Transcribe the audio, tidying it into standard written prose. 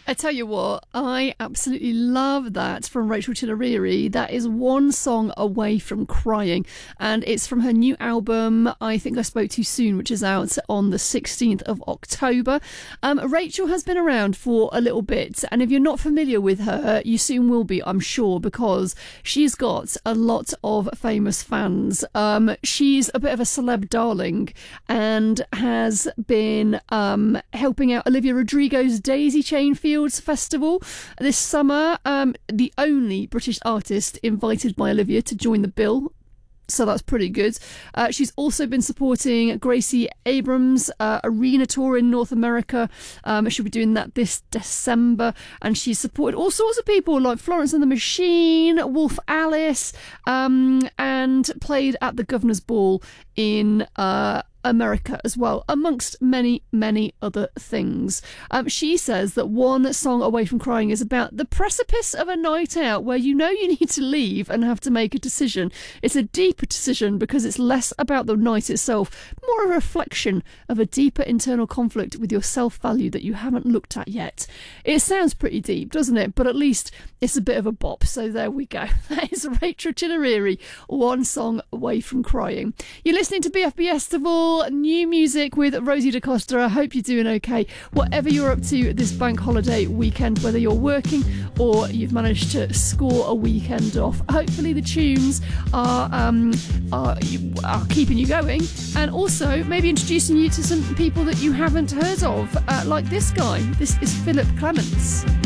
I tell you what, I absolutely love that from Rachel Chilleriri. That is one song away from crying, and it's from her new album, I Think I Spoke Too Soon, which is out on the 16th of October. Rachel has been around for a little bit, and if you're not familiar with her, you soon will be, I'm sure, because she's got a lot of famous fans. She's a bit of a celeb darling and has been helping out Olivia Rodrigo's Daisy Chain Fields Festival this summer. The only British artist invited by Olivia to join the bill, so that's pretty good. She's also been supporting Gracie Abrams' arena tour in North America. She'll be doing that this December, and she's supported all sorts of people like Florence and the Machine, Wolf Alice, and played at the Governor's Ball in America as well, amongst many, many other things. She says that one song away from crying is about the precipice of a night out where you know you need to leave and have to make a decision. It's a deeper decision because it's less about the night itself, more a reflection of a deeper internal conflict with your self-value that you haven't looked at yet. It sounds pretty deep, doesn't it? But at least it's a bit of a bop, so there we go. That is Rachel Chilleriri, one song away from crying. You're listening to BFBestival, new music with Rosie DaCosta. I hope you're doing okay, whatever you're up to this bank holiday weekend, whether you're working or you've managed to score a weekend off. Hopefully the tunes are keeping you going, and also maybe introducing you to some people that you haven't heard of, like this guy. This is Philip Clements.